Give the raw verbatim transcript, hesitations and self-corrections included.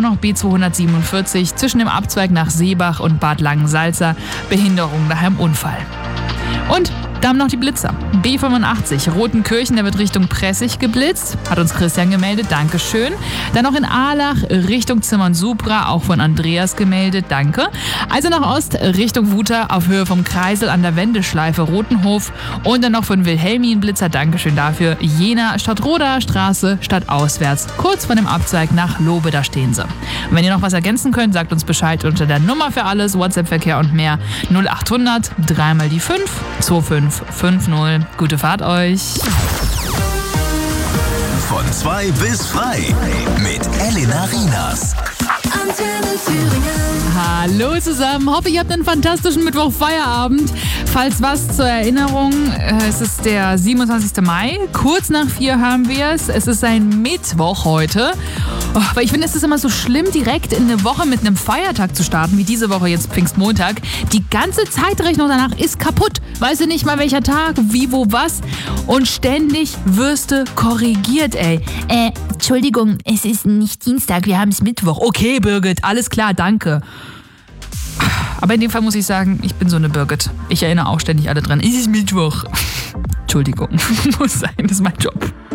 auch noch B zweihundertsiebenundvierzig zwischen dem Abzweig nach Seebach und Bad Langensalza. Behinderung nach einem Unfall. Und da haben noch die Blitzer. B fünfundachtzig, Rotenkirchen, der wird Richtung Pressig geblitzt. Hat uns Christian gemeldet, Dankeschön. Dann noch in Ahlach, Richtung Zimmern-Subra, auch von Andreas gemeldet, danke. Also nach Ost, Richtung Wuter, auf Höhe vom Kreisel an der Wendeschleife Rotenhof. Und dann noch von Wilhelmin Blitzer, Dankeschön dafür. Jena, Stadtroder Straße, stadtauswärts, kurz vor dem Abzweig nach Lobe, da stehen sie. Und wenn ihr noch was ergänzen könnt, sagt uns Bescheid unter der Nummer für alles, WhatsApp-Verkehr und mehr null achthundert, dreimal die fünf, zwei fünf fünf null. Gute Fahrt euch. Von zwei bis frei mit Elena Rinas. Antenne Thüringen. Hallo zusammen, hoffe ihr habt einen fantastischen Mittwoch Feierabend. Falls was zur Erinnerung, es ist der siebenundzwanzigster Mai, kurz nach vier haben wir es. Es ist ein Mittwoch heute. Oh, aber ich finde, es ist immer so schlimm, direkt in eine Woche mit einem Feiertag zu starten, wie diese Woche jetzt Pfingstmontag. Die ganze Zeitrechnung danach ist kaputt. Weißt du nicht mal, welcher Tag, wie, wo, was. Und ständig wirst du korrigiert, ey. Äh, Entschuldigung, es ist nicht Dienstag, wir haben es Mittwoch. Okay, Birgit, alles klar, danke. Aber in dem Fall muss ich sagen, ich bin so eine Birgit. Ich erinnere auch ständig alle dran. Es ist Mittwoch. Entschuldigung, muss sein, das ist mein Job.